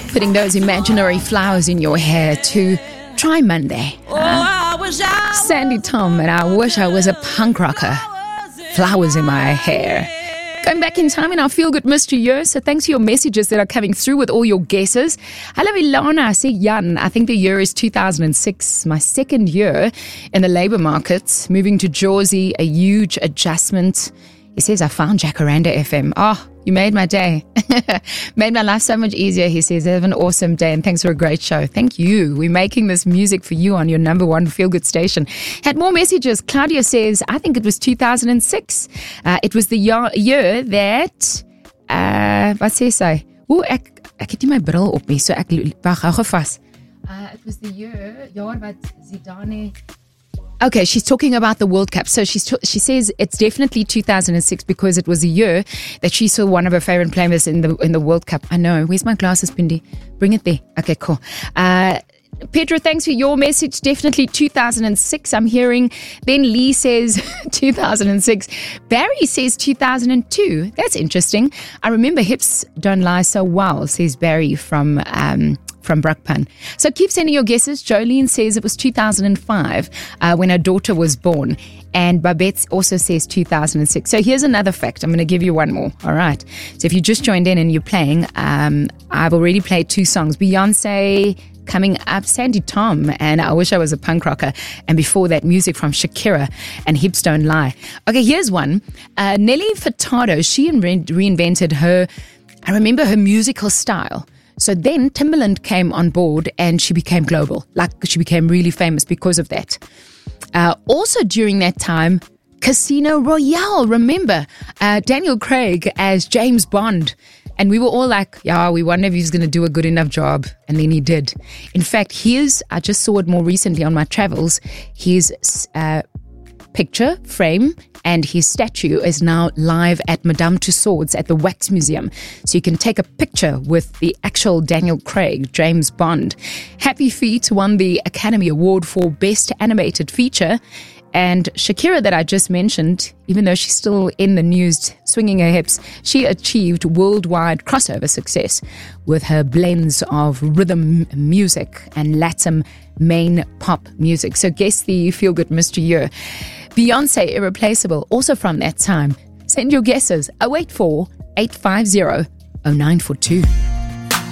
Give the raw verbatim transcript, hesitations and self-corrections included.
putting those imaginary flowers in your hair to try Monday. Huh? Sandy Tom and I wish I was a punk rocker. Flowers in my hair. Going back in time in our Feel Good Mystery Year, so thanks for your messages that are coming through with all your guesses. Hello, Ilana. I say Jan. I think the year is two thousand six, my second year in the labour market. Moving to Jersey, a huge adjustment. He says, I found Jacaranda F M. Oh, you made my day. Made my life so much easier. He says, have an awesome day and thanks for a great show. Thank you. We're making this music for you on your number one feel-good station. Had more messages. Claudia says, I think it was two thousand six. Uh, it was the year, year that... Uh, wat sê sy? Oeh, ek, ek het nie my bril op nie, so ek wag, hou vas. Uh, it was the year, jaar wat Zidane... Okay, she's talking about the World Cup. So she's t- she says it's definitely two thousand six because it was a year that she saw one of her favorite players in the in the World Cup. I know. Where's my glasses, Pindi? Bring it there. Okay, cool. Uh, Pedro, thanks for your message. Definitely two thousand six, I'm hearing. Then Lee says two thousand six. Barry says two thousand two. That's interesting. I remember Hips Don't Lie so well, says Barry from... Um, from Brakpan. So keep sending your guesses. Jolene says it was two thousand five uh, when her daughter was born. And Babette also says two thousand six. So here's another fact. I'm going to give you one more. All right. So if you just joined in and you're playing, um, I've already played two songs. Beyonce coming up, Sandy Tom, and I Wish I Was a Punk Rocker. And before that, music from Shakira and Hips Don't Lie. Okay, here's one. Uh, Nelly Furtado, she re- reinvented her, I remember her musical style. So then Timbaland came on board and she became global. Like she became really famous because of that. Uh, also during that time, Casino Royale, remember, uh, Daniel Craig as James Bond. And we were all like, yeah, we wonder if he's going to do a good enough job. And then he did. In fact, here's, I just saw it more recently on my travels, his uh, picture frame and his statue is now live at Madame Tussauds at the Wax Museum. So you can take a picture with the actual Daniel Craig, James Bond. Happy Feet won the Academy Award for Best Animated Feature. And Shakira that I just mentioned, even though she's still in the news swinging her hips, she achieved worldwide crossover success with her blends of rhythm music and Latin main pop music. So guess the Feel Good Mystery Year. Beyonce, Irreplaceable, also from that time. Send your guesses. oh eight four, eight five zero, oh nine four two.